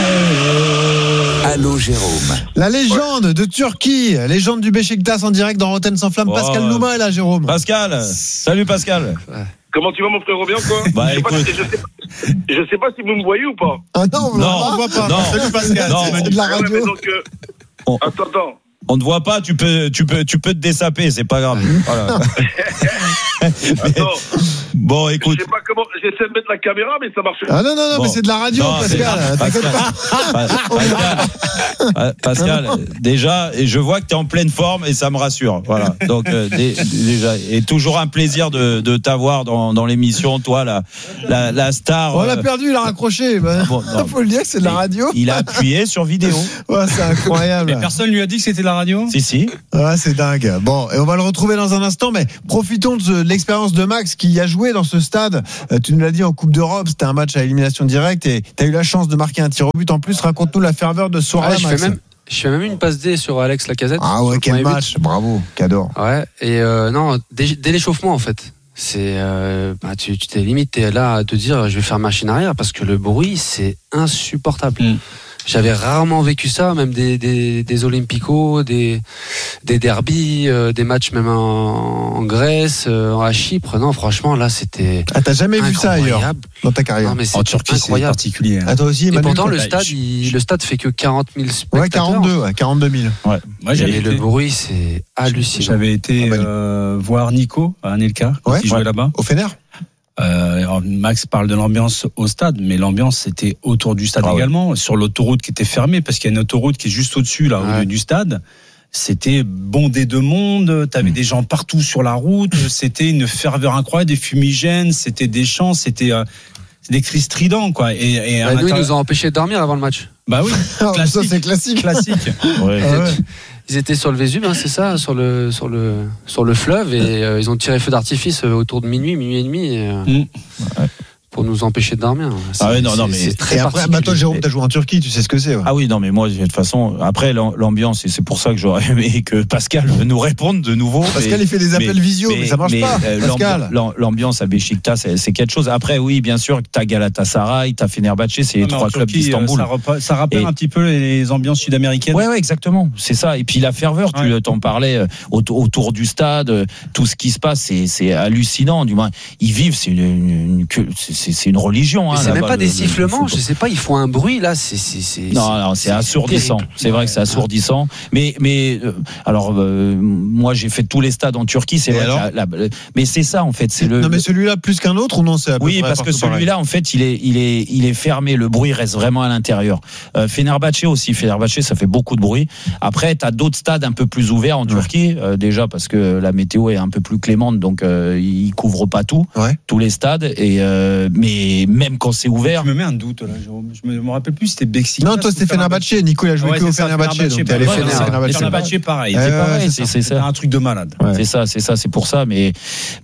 Allô Jérôme. La légende de Turquie, légende du Beşiktaş en direct dans Rotten sans flamme. Pascal Nouma est là, Jérôme. Pascal, salut Pascal. Comment tu vas mon frérot, bien quoi? Bah, je sais pas si vous me voyez ou pas. Ah non, on Non, ne voit pas. non. Salut Pascal, Non. c'est de la Ouais, radio. mais donc, attends. On ne voit pas, tu peux te dessaper, c'est pas grave. Voilà. Attends. Bon, Je écoute. sais pas comment. J'essaie de mettre la caméra, mais ça marche pas. Ah non, Bon. mais c'est de la radio, Non, Pascal. T'inquiète pas. Pascal, déjà, et je vois que tu es en pleine forme et ça me rassure. Voilà. Donc, déjà, et toujours un plaisir de t'avoir dans l'émission, toi, la star. On l'a perdu, il a raccroché. Bon, non. Faut le dire, c'est de la radio. Il a appuyé sur vidéo. Ouais, c'est incroyable. Mais personne lui a dit que c'était la radio. Si. Ouais, c'est dingue. Bon, et on va le retrouver dans un instant, mais profitons de l'expérience de Max qui a joué dans ce stade. Tu nous l'as dit en Coupe d'Europe, c'était un match à élimination directe et tu as eu la chance de marquer un tir au but. En plus, raconte-nous la ferveur de ce soir-là, Max. Je fais même une passe D sur Alex Lacazette. Ah ouais, quel match, bravo, cadeau. Ouais, et non, dès l'échauffement en fait. C'est tu t'es limite t'es là à te dire je vais faire machine arrière parce que le bruit c'est insupportable. J'avais rarement vécu ça, même des Olympicos, des derbies, des matchs même en Grèce, à Chypre. Non, franchement, là, c'était. Ah, t'as jamais vu ça ailleurs dans ta carrière? Non, mais c'est En Turquie, c'est incroyable. particulier. Ah, toi aussi, Et Emmanuel? pourtant, le stade fait que 40 000 spectateurs. Ouais, 42 000. Ouais. Moi, Et le bruit, c'est hallucinant. J'avais été voir Nico à Anelka qui jouait là-bas. Au Fener. Max parle de l'ambiance au stade, mais l'ambiance c'était autour du stade également, sur l'autoroute qui était fermée parce qu'il y a une autoroute qui est juste au-dessus là, au lieu du stade. C'était bondé de monde, t'avais des gens partout sur la route, c'était une ferveur incroyable, des fumigènes, c'était des chants, c'était des cris stridents quoi. Et nous, ils nous ont empêché de dormir avant le match. Bah oui, ça c'est classique. Ils étaient sur le Vésuve, c'est ça, sur le fleuve, et ils ont tiré feu d'artifice autour de minuit et demi. Pour nous empêcher de dormir. Mais c'est très après, toi, Jérôme, t'as joué en Turquie, tu sais ce que c'est. Ouais. Ah oui, non, mais moi, de toute façon, après l'ambiance, et c'est pour ça que j'aurais aimé que Pascal nous réponde de nouveau. Pascal, il fait des appels visio, mais ça marche pas. Pascal. L'ambiance à Beşiktaş, c'est quelque chose. Après, oui, bien sûr, t'as Galatasaray, t'as Fenerbahçe, c'est les trois clubs d'Istanbul. Ça rappelle un petit peu les ambiances sud-américaines. Ouais, exactement. C'est ça. Et puis la ferveur, tu t'en parlais autour du stade, tout ce qui se passe, c'est hallucinant. Du moins, ils vivent, c'est une religion. Mais c'est même pas des sifflements, je sais pas, ils font un bruit là. Non, c'est assourdissant. terrible. C'est vrai que c'est assourdissant. Mais moi j'ai fait tous les stades en Turquie. C'est vrai. Mais c'est ça en fait. Non, mais celui-là plus qu'un autre ou non? C'est à peu oui, près parce que celui-là en fait il est fermé. Le bruit reste vraiment à l'intérieur. Fenerbahçe aussi. Fenerbahçe, ça fait beaucoup de bruit. Après, t'as d'autres stades un peu plus ouverts en Turquie déjà parce que la météo est un peu plus clémente, donc ils couvrent pas tous les stades. Et mais même quand c'est ouvert. Je me mets un doute là, Jérôme. Je me rappelle plus, c'était Beşiktaş. Non, toi c'était Fenerbahçe. Nico, il a joué que au Fenerbahçe. Donc t'es allé Fenerbahçe, pareil. C'est ça. Un truc de malade. C'est ça. C'est pour ça. Mais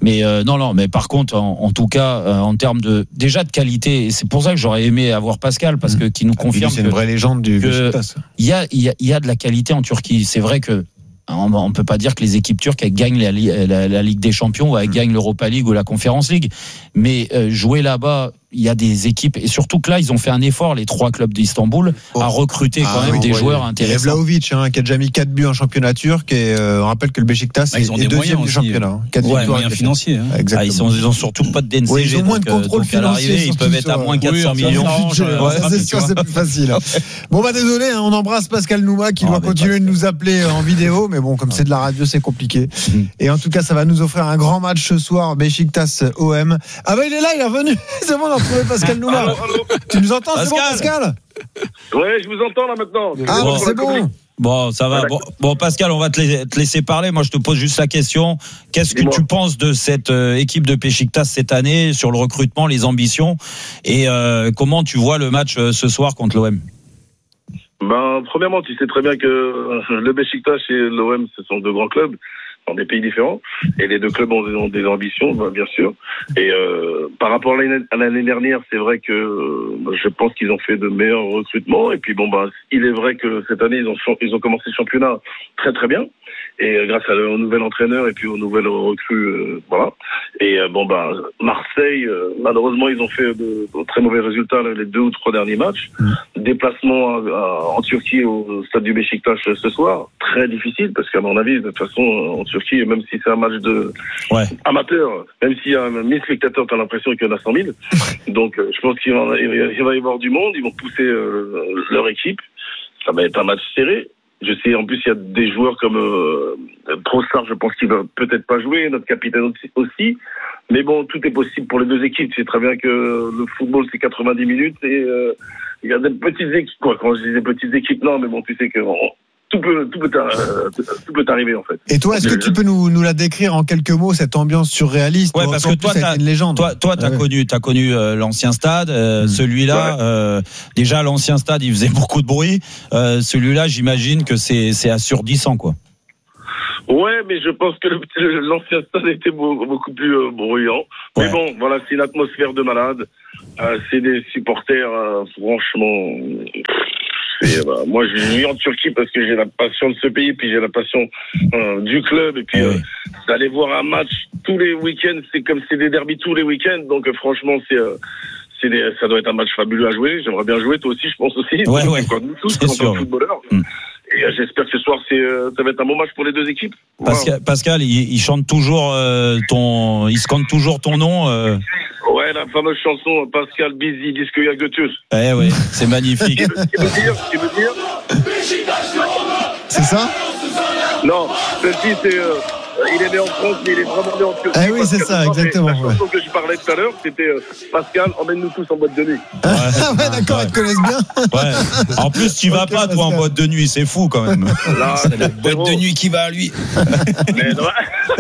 non. Mais par contre, en tout cas, en termes de qualité, et c'est pour ça que j'aurais aimé avoir Pascal parce que qui nous confirme. C'est une vraie légende du Beşiktaş. Il y a de la qualité en Turquie. C'est vrai que. On ne peut pas dire que les équipes turques gagnent la Ligue des Champions ou elles gagnent l'Europa League ou la Conference League. Mais jouer là-bas, il y a des équipes, et surtout que là, ils ont fait un effort, les trois clubs d'Istanbul, à recruter quand même des joueurs intéressants. Vlahovic, qui a déjà mis 4 buts en championnat turc, et on rappelle que le Beşiktaş est deuxième du championnat. 4 moyens financiers. Ils ont surtout pas de DNCG. Ils ont moins de contrôle financier. Ils peuvent être à moins 400 millions. C'est sûr, c'est plus facile. Bon, désolé, on embrasse Pascal Nouma qui doit continuer de nous appeler en vidéo, mais bon, comme c'est de la radio, c'est compliqué. Et en tout cas, ça va nous offrir un grand match ce soir, Beşiktaş OM. Ah il est là, il est revenu. C'est bon, on a retrouvé Pascal Nouma. Allô. Tu nous entends, c'est bon, Pascal? Ouais, je vous entends là maintenant. C'est bon. Bon, ça va. Bon, Pascal, on va te laisser parler. Moi, je te pose juste la question. Qu'est-ce que tu penses de cette équipe de Beşiktaş cette année, sur le recrutement, les ambitions, et comment tu vois le match ce soir contre l'OM? Premièrement, tu sais très bien que le Beşiktaş et l'OM, ce sont deux grands clubs dans des pays différents, et les deux clubs ont des ambitions, bien sûr. Et par rapport à l'année dernière, c'est vrai que je pense qu'ils ont fait de meilleurs recrutements. Et puis il est vrai que cette année ils ont commencé le championnat très très bien. et grâce au nouvel entraîneur et puis aux nouvelles recrues, voilà. Et Marseille, malheureusement, ils ont fait de très mauvais résultats les 2 ou 3 derniers matchs. Déplacement en Turquie au stade du Beşiktaş ce soir, très difficile parce qu'à mon avis, de toute façon, en Turquie, même si c'est un match de amateur, même s'il y a 1000 spectateurs, t'as l'impression qu'il y en a 100 000. Donc, je pense qu'il va y avoir du monde. Ils vont pousser leur équipe. Ça va être un match serré. Je sais, en plus, il y a des joueurs comme Trossard, je pense qu'il va peut-être pas jouer, notre capitaine aussi. Mais bon, tout est possible pour les 2 équipes. Tu sais très bien que le football, c'est 90 minutes et il y a des petites équipes, quoi. Quand je dis des petites équipes, non, mais bon, tu sais que tout peut arriver, en fait. Et toi, est-ce que tu peux nous la décrire en quelques mots, cette ambiance surréaliste? Ouais, parce que toi, t'as une légende. Toi, t'as connu l'ancien stade, celui-là. Déjà, l'ancien stade, il faisait beaucoup de bruit. Celui-là, j'imagine que c'est assourdissant, quoi. Ouais, mais je pense que l'ancien stade était beaucoup plus bruyant. Ouais. Mais bon, voilà, c'est une atmosphère de malade. C'est des supporters, franchement. Moi, je vis en Turquie parce que j'ai la passion de ce pays, puis j'ai la passion du club, et puis d'aller voir un match tous les week-ends, c'est comme c'est des derbys tous les week-ends, donc franchement, ça doit être un match fabuleux à jouer. J'aimerais bien jouer, toi aussi, je pense aussi. Nous tous, en tant que footballeurs. Et j'espère que ce soir, ça va être un bon match pour les 2 équipes. Pascal, il chante toujours il scande toujours ton nom. Ouais, la fameuse chanson Pascal Bizi, disque Yagotus. Oui, c'est magnifique. Ce qui veut dire C'est ça? Non, celle-ci, c'est il est né en France, mais il est vraiment né en Turquie. Ah oui, c'est ça, exactement. La chanson que je parlais tout à l'heure, c'était Pascal, emmène-nous tous en boîte de nuit. Ouais, d'accord, ils te connaissent bien. Ouais. En plus, tu vas pas, toi, en boîte de nuit, c'est fou quand même. Là, c'est la boîte de nuit qui va à lui. Mais non.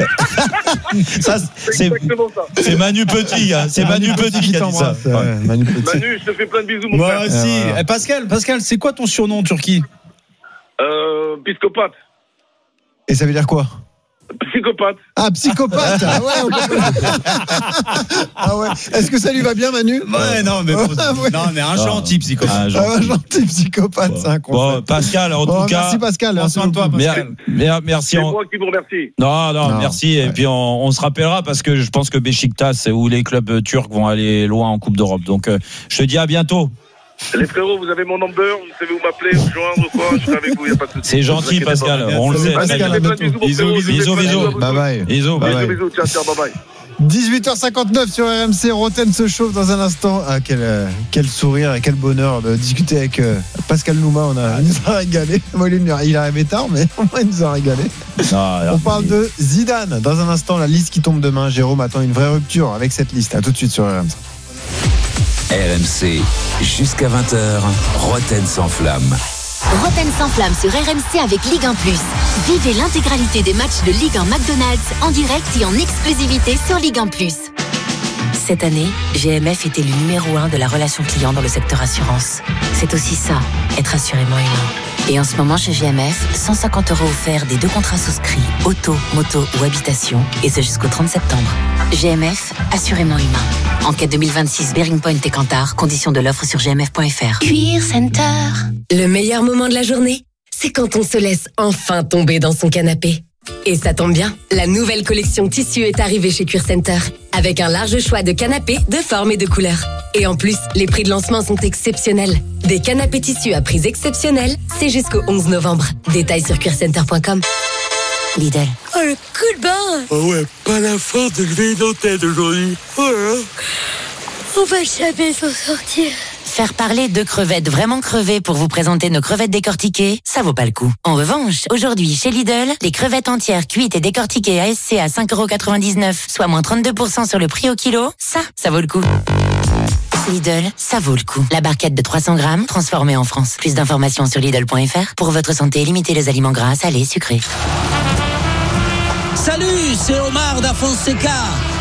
Ça, c'est exactement ça. C'est Manu Petit, hein. C'est Manu Petit qui t'a dit ça. Manu, je te fais plein de bisous, mon frère. Moi aussi. Pascal, c'est quoi ton surnom en Turquie? Psychopathe. Et ça veut dire quoi? Psychopathe. Ah, psychopathe. Ah ouais. Est-ce que ça lui va bien, Manu? Ouais, non, mais un gentil psychopathe. Un gentil psychopathe, c'est un concept. Bon, Pascal, en tout cas. Merci, Pascal. Prends soin de toi, Pascal. C'est Merci. moi qui vous remercie. Non, merci. Et puis, on se rappellera parce que je pense que Beşiktaş, c'est où les clubs turcs vont aller loin en Coupe d'Europe. Donc, je te dis à bientôt. Les frérots, vous avez mon number, vous savez où m'appeler, vous joindre ou quoi, je serai avec vous, il n'y a pas de souci. C'est gentil, Pascal, on le sait. Bisous. Bye bye. Bisous, ciao, bye bye. 18h59 sur RMC, Roten se chauffe dans un instant. Ah, quel sourire et quel bonheur de discuter avec Pascal Nouma. Il nous a régalé. Moi, il est arrivé tard, mais au moins il nous a régalé. On parle de Zidane. Dans un instant, la liste qui tombe demain. Jérôme attend une vraie rupture avec cette liste. À tout de suite sur RMC. RMC, jusqu'à 20h, Roten sans flamme. Roten sans flamme sur RMC avec Ligue 1+. Vivez l'intégralité des matchs de Ligue 1 McDonald's en direct et en exclusivité sur Ligue 1+. Cette année, GMF était le numéro 1 de la relation client dans le secteur assurance. C'est aussi ça, être assurément humain. Et en ce moment chez GMF, 150 € offerts des 2 contrats souscrits, auto, moto ou habitation, et ce jusqu'au 30 septembre. GMF, assurément humain. Enquête 2026, Bearing Point et Kantar, conditions de l'offre sur gmf.fr. Cuir Center. Le meilleur moment de la journée, c'est quand on se laisse enfin tomber dans son canapé. Et ça tombe bien, la nouvelle collection tissu est arrivée chez Cuir Center, avec un large choix de canapés de formes et de couleurs. Et en plus, les prix de lancement sont exceptionnels. Des canapés tissus à prix exceptionnels, c'est jusqu'au 11 novembre. Détails sur cuircenter.com. Lidl. Oh, le coup de barre. Oh ouais, pas la force de lever nos têtes aujourd'hui. Oh là là. On va jamais s'en sortir. Faire parler de crevettes vraiment crevées pour vous présenter nos crevettes décortiquées, ça vaut pas le coup. En revanche, aujourd'hui, chez Lidl, les crevettes entières cuites et décortiquées ASC à 5,99 €, soit moins 32% sur le prix au kilo, ça vaut le coup. Lidl, ça vaut le coup. La barquette de 300 grammes, transformée en France. Plus d'informations sur Lidl.fr. Pour votre santé, limitez les aliments gras, salés, sucrés. Salut, c'est Omar da Fonseca.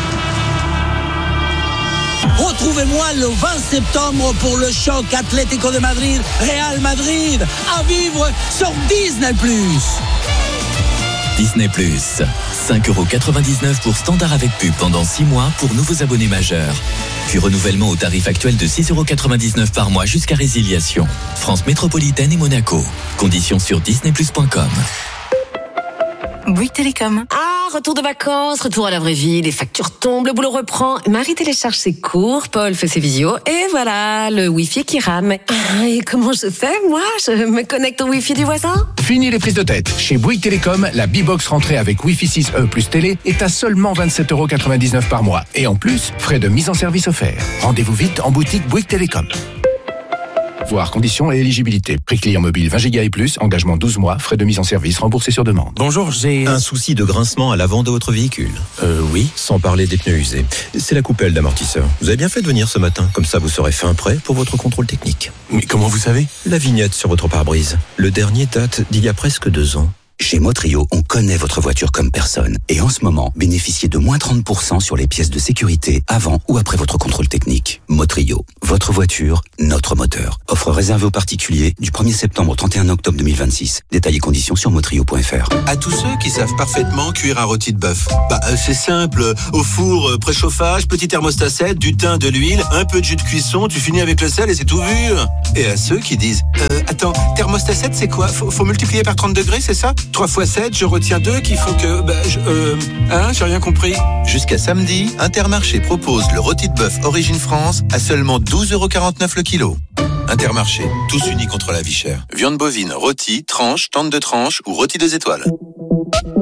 Retrouvez-moi le 20 septembre pour le choc Atlético de Madrid, Real Madrid, à vivre sur Disney+. Disney+, 5,99 € pour standard avec pub pendant 6 mois pour nouveaux abonnés majeurs. Puis renouvellement au tarif actuel de 6,99 € par mois jusqu'à résiliation. France métropolitaine et Monaco. Conditions sur disneyplus.com. Bouygues Télécom. Ah, retour de vacances, retour à la vraie vie, les factures tombent, le boulot reprend. Marie télécharge ses cours, Paul fait ses visios, et voilà, le Wi-Fi qui rame. Ah, et comment je fais, moi? Je me connecte au Wi-Fi du voisin? Fini les prises de tête. Chez Bouygues Télécom, la B-Box rentrée avec Wi-Fi 6E plus télé est à seulement 27,99 € par mois. Et en plus, frais de mise en service offerts. Rendez-vous vite en boutique Bouygues Télécom. Voir conditions et éligibilité. Prix client mobile 20 Go et plus, engagement 12 mois, frais de mise en service remboursés sur demande. Bonjour, j'ai un souci de grincement à l'avant de votre véhicule. Oui, sans parler des pneus usés. C'est la coupelle d'amortisseur. Vous avez bien fait de venir ce matin, comme ça vous serez fin prêt pour votre contrôle technique. Mais comment vous savez? La vignette sur votre pare-brise. Le dernier date d'il y a presque 2 ans. Chez Motrio, on connaît votre voiture comme personne. Et en ce moment, bénéficiez de moins 30% sur les pièces de sécurité avant ou après votre contrôle technique. Motrio, votre voiture, notre moteur. Offre réservée aux particuliers du 1er septembre au 31 octobre 2026. Détails et conditions sur motrio.fr. À tous ceux qui savent parfaitement cuire un rôti de bœuf. C'est simple. Au four, préchauffage, petit thermostat 7, du thym, de l'huile, un peu de jus de cuisson, tu finis avec le sel et c'est tout vu. Et à ceux qui disent, attends, thermostat 7 c'est quoi? Faut multiplier par 30 degrés, c'est ça? 3 x 7, je retiens 2 qu'il faut que... j'ai rien compris. Jusqu'à samedi, Intermarché propose le rôti de bœuf Origine France à seulement 12,49 € le kilo. Intermarché, tous unis contre la vie chère. Viande bovine, rôti, tranche, tente de tranche ou rôti 2 étoiles.